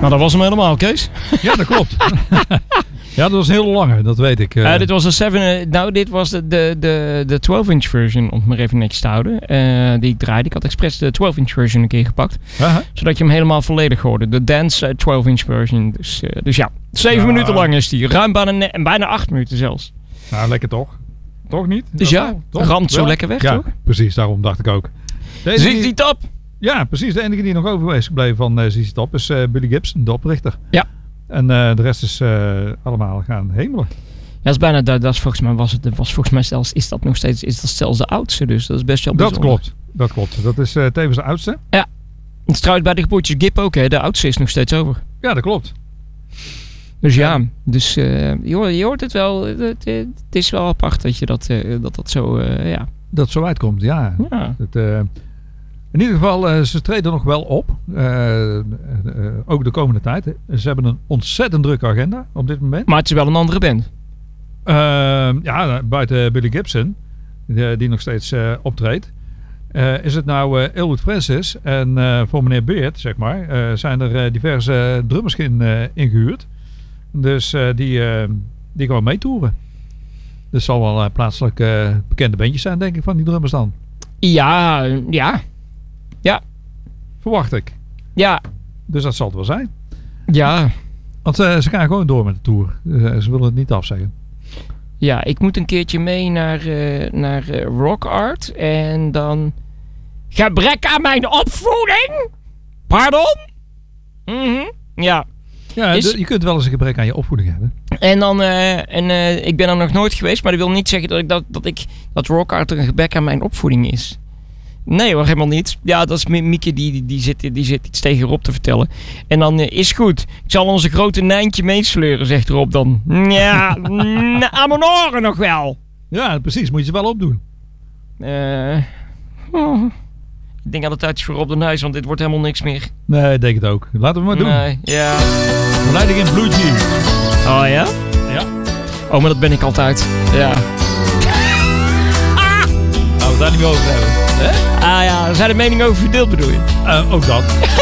Nou, dat was hem helemaal, Kees. Ja, dat klopt. Ja, dat was een hele lange, dat weet ik. Dit was een 7... dit was de 12-inch version, om het maar even netjes te houden. Die ik draaide. Ik had expres de 12-inch version een keer gepakt. Zodat je hem helemaal volledig hoorde. De dance 12-inch version. Dus ja, 7 minuten lang is die. Ruim bijna 8 minuten zelfs. Nou, lekker toch? Toch niet? Dus ja, ramt zo lekker weg, toch? Precies, daarom dacht ik ook. ZZ Top! Ja, precies. De enige die nog over is gebleven van ZZ Top is Billy Gibson, de oprichter. Ja. En de rest is allemaal gaan hemelen. Ja, dat is bijna, dat is volgens mij zelfs, is dat nog steeds, is dat zelfs de oudste, dus dat is best wel bijzonder. Dat klopt. Dat is tevens de oudste. Ja. Het is trouwens bij de geboortjes Gip ook, hè. De oudste is nog steeds over. Ja, dat klopt. Dus dus je hoort het wel. Het is wel apart dat je dat zo, ja. Dat zo uitkomt, ja. In ieder geval, ze treden nog wel op. Ook de komende tijd. Ze hebben een ontzettend drukke agenda op dit moment. Maar het is wel een andere band. Ja, buiten Billy Gibson, die nog steeds optreedt. Is het nou Elwood Francis en voor meneer Beard, zeg maar, zijn er diverse drummers ingehuurd. Dus die gewoon meetoeren. Dus zal wel plaatselijk bekende bandjes zijn, denk ik, van die drummers dan. Ja. Verwacht ik. Ja. Dus dat zal het wel zijn. Ja. Want ze gaan gewoon door met de tour. Ze willen het niet afzeggen. Ja, ik moet een keertje mee naar Rock Art. En dan... Gebrek aan mijn opvoeding? Pardon? Ja. Ja, je kunt wel eens een gebrek aan je opvoeding hebben. En dan... ik ben er nog nooit geweest. Maar dat wil niet zeggen dat Rock Art een gebrek aan mijn opvoeding is. Nee hoor, helemaal niet. Ja, dat is Mieke die zit iets tegen Rob te vertellen. En dan is goed. Ik zal onze grote Nijntje meesleuren, zegt Rob dan. Ja, aan mijn oren nog wel. Ja, precies. Moet je ze wel opdoen. Ik denk aan de tijd voor Rob de Nijs, want dit wordt helemaal niks meer. Nee, ik denk het ook. Laten we maar doen. Nee, ja. Verleiding in Blue Jeans. Oh ja? Ja. Oh, maar dat ben ik altijd. Ja. Gaan we het daar niet meer over hebben. Ah ja, er zijn de meningen over verdeeld, bedoel je? Ook dat.